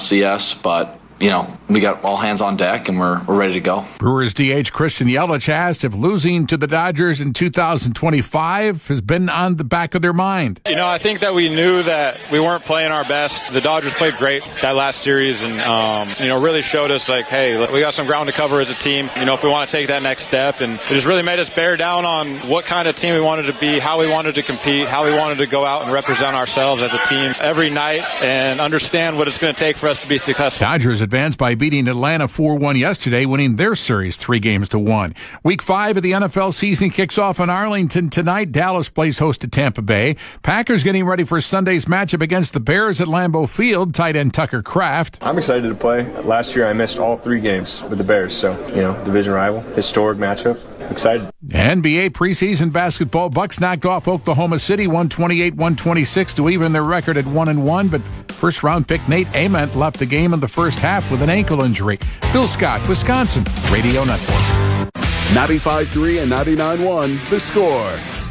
ALCS, but we got all hands on deck, and we're ready to go. Brewers DH Christian Yelich asked if losing to the Dodgers in 2025 has been on the back of their mind. I think that we knew that we weren't playing our best. The Dodgers played great that last series and, really showed us, hey, we got some ground to cover as a team, if we want to take that next step. And it just really made us bear down on what kind of team we wanted to be, how we wanted to compete, how we wanted to go out and represent ourselves as a team every night and understand what it's going to take for us to be successful. Dodgers advanced by beating Atlanta 4-1 yesterday, winning their series 3-1. Week 5 of the NFL season kicks off in Arlington tonight. Dallas plays host to Tampa Bay. Packers getting ready for Sunday's matchup against the Bears at Lambeau Field. Tight end Tucker Kraft. I'm excited to play. Last year I missed all 3 games with the Bears, so, division rival, historic matchup. Excited. NBA preseason basketball. Bucks knocked off Oklahoma City 128-126 to even their record at 1-1, but first-round pick Nate Ament left the game in the first half with an ankle injury. Phil Scott, Wisconsin Radio Network. 95.3 and 99.1 The Score.